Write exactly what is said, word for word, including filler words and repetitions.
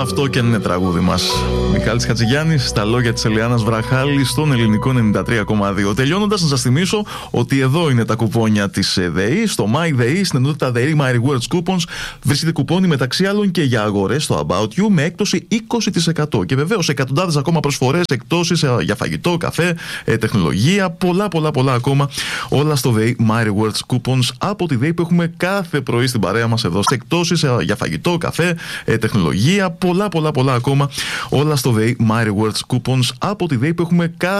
αυτό και αν είναι τραγούδι μας. Μιχάλης Χατζηγιάννης, στα λόγια της Ελιάνας Βραχάλη στον Ελληνικό ενενήντα τρία κόμμα δύο. Τελειώνοντας, να σας θυμίσω ότι εδώ είναι τα κουπόνια της ΔΕΗ. Στο MyDEI, στην ενότητα ΔΕΗ My Rewards Coupons, βρίσκεται κουπόνι μεταξύ άλλων και για αγορές στο About You με έκπτωση είκοσι τοις εκατό. Και βεβαίως εκατοντάδες ακόμα προσφορές, εκπτώσεις για φαγητό, καφέ, τεχνολογία, πολλά πολλά πολλά ακόμα. Όλα στο ΔΕΗ My Rewards Coupons από τη ΔΕΗ που έχουμε κάθε πρωί στην παρέα μας εδώ. Σε εκπτώσεις για φαγητό, καφέ, τεχνολογία, πολλά πολλά πολλά ακόμα. Όλα στο ΔΕΗ My Rewards Coupons από τη ΔΕΗ που έχουμε κάθε